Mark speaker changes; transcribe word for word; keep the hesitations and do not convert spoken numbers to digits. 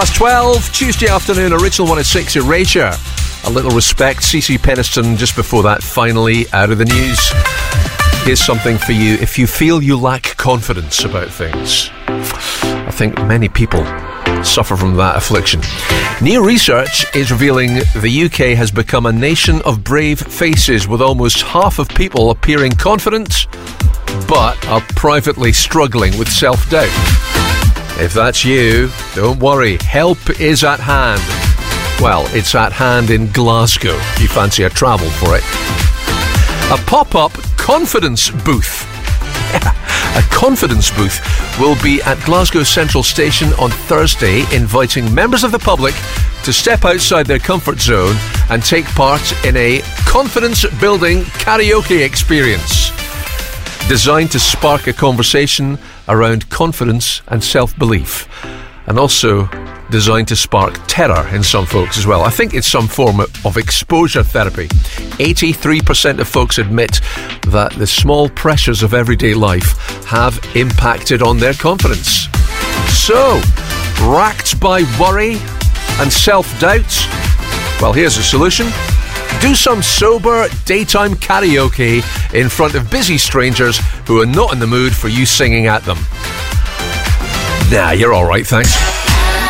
Speaker 1: Past twelve, Tuesday afternoon, Original one oh six Erasure. A little respect, C C Peniston just before that, finally out of the news. Here's something for you. If you feel you lack confidence about things, I think many people suffer from that affliction. New research is revealing the U K has become a nation of brave faces, with almost half of people appearing confident but are privately struggling with self-doubt. If that's you, don't worry, help is at hand. Well, it's at hand in Glasgow, if you fancy a travel for it. A pop-up confidence booth. A confidence booth will be at Glasgow Central Station on Thursday, inviting members of the public to step outside their comfort zone and take part in a confidence-building karaoke experience designed to spark a conversation around confidence and self-belief, and also designed to spark terror in some folks as well. I think it's some form of exposure therapy. eighty-three percent of folks admit that the small pressures of everyday life have impacted on their confidence. So, racked by worry and self-doubt? Well, here's a solution. Do some sober daytime karaoke in front of busy strangers who are not in the mood for you singing at them. Nah, you're all right, thanks.